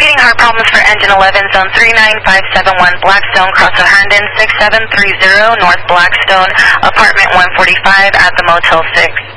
Repeating heart problems for engine 11, zone 39571, Blackstone, cross the Herndon, 6730, North Blackstone, apartment 145 at the Motel 6.